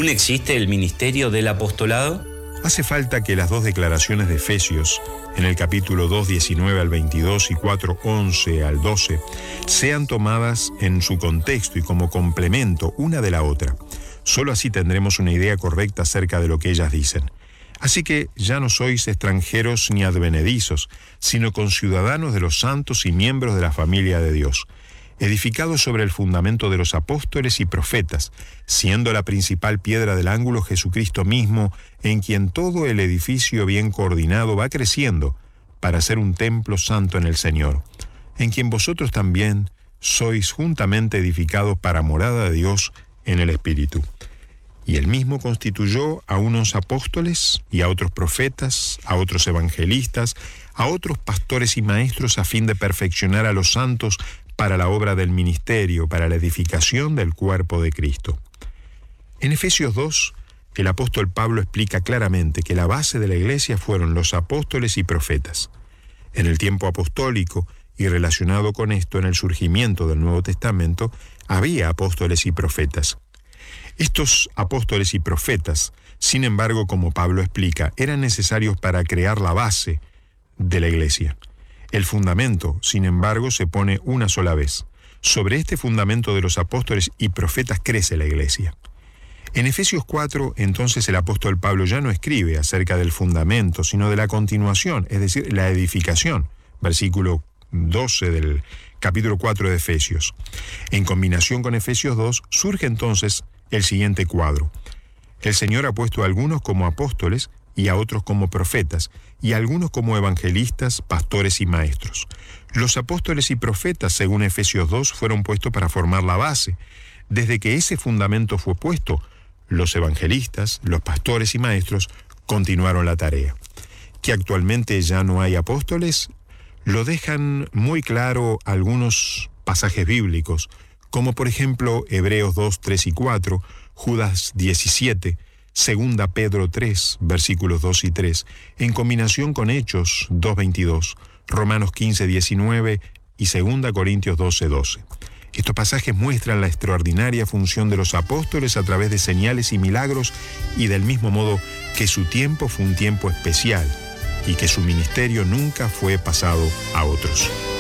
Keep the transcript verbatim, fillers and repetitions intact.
¿Aún existe el ministerio del apostolado? Hace falta que las dos declaraciones de Efesios, en el capítulo dos, diecinueve al veintidós y cuatro, once al doce, sean tomadas en su contexto y como complemento una de la otra. Solo así tendremos una idea correcta acerca de lo que ellas dicen. Así que ya no sois extranjeros ni advenedizos, sino conciudadanos de los santos y miembros de la familia de Dios, edificados sobre el fundamento de los apóstoles y profetas, siendo la principal piedra del ángulo Jesucristo mismo, en quien todo el edificio bien coordinado va creciendo para ser un templo santo en el Señor, en quien vosotros también sois juntamente edificados para morada de Dios en el Espíritu. Y él mismo constituyó a unos apóstoles y a otros profetas, a otros evangelistas, a otros pastores y maestros a fin de perfeccionar a los santos para la obra del ministerio, para la edificación del cuerpo de Cristo. En Efesios dos, el apóstol Pablo explica claramente que la base de la iglesia fueron los apóstoles y profetas. En el tiempo apostólico, y relacionado con esto en el surgimiento del Nuevo Testamento, había apóstoles y profetas. Estos apóstoles y profetas, sin embargo, como Pablo explica, eran necesarios para crear la base de la iglesia. El fundamento, sin embargo, se pone una sola vez. Sobre este fundamento de los apóstoles y profetas crece la iglesia. En Efesios cuatro, entonces, el apóstol Pablo ya no escribe acerca del fundamento, sino de la continuación, es decir, la edificación. Versículo doce del capítulo cuatro de Efesios. En combinación con Efesios dos, surge entonces el siguiente cuadro. El Señor ha puesto a algunos como apóstoles y a otros como profetas, y a algunos como evangelistas, pastores y maestros. Los apóstoles y profetas, según Efesios dos, fueron puestos para formar la base. Desde que ese fundamento fue puesto, los evangelistas, los pastores y maestros continuaron la tarea. Que actualmente ya no hay apóstoles, lo dejan muy claro algunos pasajes bíblicos, como por ejemplo Hebreos dos, tres y cuatro, Judas diecisiete, Segunda Pedro tres, versículos dos y tres, en combinación con Hechos dos, veintidós, Romanos quince, diecinueve y Segunda Corintios doce, doce. Estos pasajes muestran la extraordinaria función de los apóstoles a través de señales y milagros, y del mismo modo que su tiempo fue un tiempo especial y que su ministerio nunca fue pasado a otros.